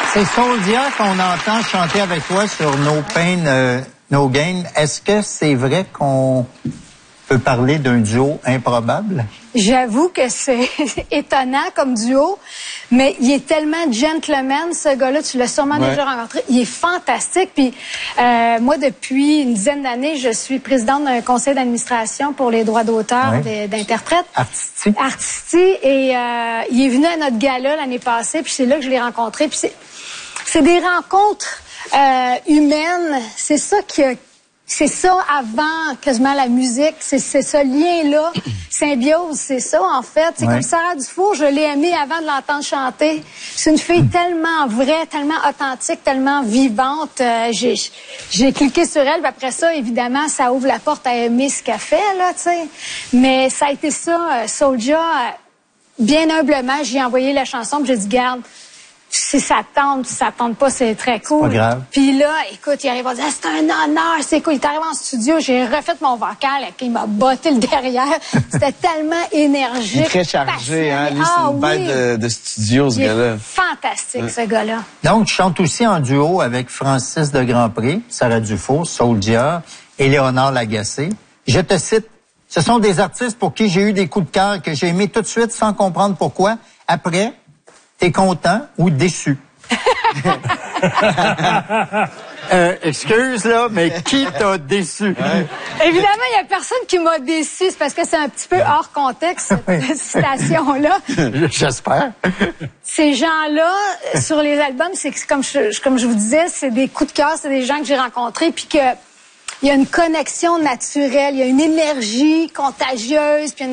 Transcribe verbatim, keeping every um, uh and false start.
C'est Soulja qu'on entend chanter avec toi sur No Pain, euh, No Gain. Est-ce que c'est vrai qu'on peut parler d'un duo improbable? J'avoue que c'est étonnant comme duo, mais il est tellement gentleman, ce gars-là. Tu l'as sûrement ouais. déjà rencontré. Il est fantastique. Puis euh, moi, depuis une dizaine d'années, je suis présidente d'un conseil d'administration pour les droits d'auteur ouais. d'interprètes. Artistique. Artistique. Et euh, il est venu à notre gala l'année passée, puis c'est là que je l'ai rencontré. Puis c'est, c'est des rencontres euh, humaines. C'est ça qui a... C'est ça avant quasiment la musique, c'est c'est ce lien-là, symbiose, c'est ça en fait. C'est ouais. comme Sarah Dufour, je l'ai aimée avant de l'entendre chanter. C'est une fille tellement vraie, tellement authentique, tellement vivante. Euh, j'ai j'ai cliqué sur elle, puis après ça, évidemment, ça ouvre la porte à aimer ce qu'elle fait là, tu sais. Mais ça a été ça, euh, Soulja, euh, bien humblement, j'ai envoyé la chanson, puis j'ai dit garde. Si ça tente, si ça tente pas, c'est très cool. C'est pas grave. Puis là, écoute, il arrive à dire, ah, c'est un honneur, c'est cool. Il est arrivé en studio, j'ai refait mon vocal, et puis il m'a botté le derrière. C'était tellement énergique. Il est très chargé, hein. Lui, c'est ah, une bête oui. de, de studio, ce gars-là. Fantastique, ouais. ce gars-là. Donc, tu chantes aussi en duo avec Francis de Grandpré, Sarah Dufour, Soulja et Léonard Lagacé. Je te cite, ce sont des artistes pour qui j'ai eu des coups de cœur que j'ai aimés tout de suite sans comprendre pourquoi. Après, t'es content ou déçu? euh, excuse, là, mais qui t'a déçu? Ouais. Évidemment, il n'y a personne qui m'a déçu. C'est parce que c'est un petit peu hors contexte, cette citation-là. J'espère. Ces gens-là, sur les albums, c'est comme je, comme je vous disais, c'est des coups de cœur, c'est des gens que j'ai rencontrés, puis que il y a une connexion naturelle, il y a une énergie contagieuse, puis une